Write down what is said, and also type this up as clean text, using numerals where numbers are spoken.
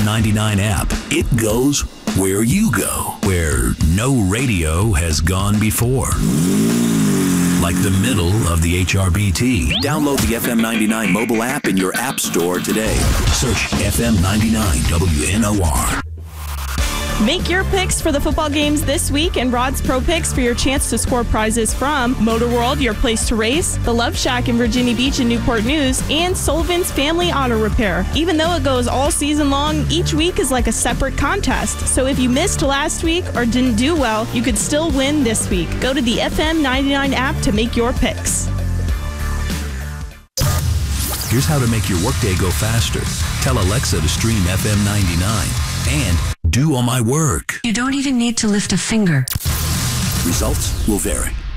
99 app. It goes where you go, where no radio has gone before. Like the middle of the HRBT. Download the FM 99 mobile app in your app store today. Search FM 99 WNOR. Make your picks for the football games this week and Rod's Pro Picks for your chance to score prizes from Motor World, your place to race, the Love Shack in Virginia Beach and Newport News, and Sullivan's Family Auto Repair. Even though it goes all season long, each week is like a separate contest. So if you missed last week or didn't do well, you could still win this week. Go to the FM 99 app to make your picks. Here's how to make your workday go faster. Tell Alexa to stream FM 99 and do all my work. You don't even need to lift a finger. Results will vary.